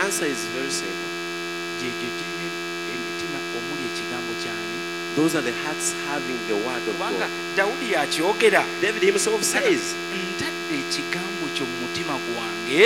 answer is very simple. Those are the hearts having the word of God. David himself says,